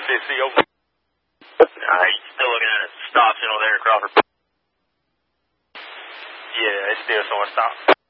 150 over. Still looking at a stop signal there, Crawford. Yeah, it's still showing stop.